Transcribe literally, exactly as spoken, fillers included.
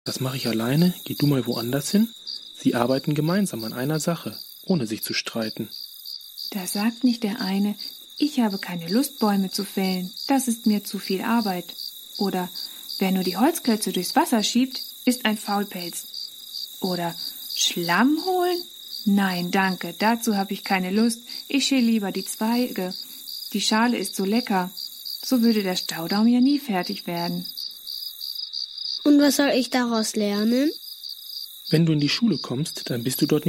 Das mache ich alleine, geh du mal woanders hin. Sie arbeiten gemeinsam an einer Sache, ohne sich zu streiten. Da sagt nicht der eine, ich habe keine Lust, Bäume zu fällen, das ist mir zu viel Arbeit. Oder, wer nur die Holzklötze durchs Wasser schiebt, ist ein Faulpelz. Oder, Schlamm holen? Nein, danke, dazu habe ich keine Lust, ich schäle lieber die Zweige. Die Schale ist so lecker. So würde der Staudamm ja nie fertig werden. Und was soll ich daraus lernen? Wenn du in die Schule kommst, dann bist du dort nicht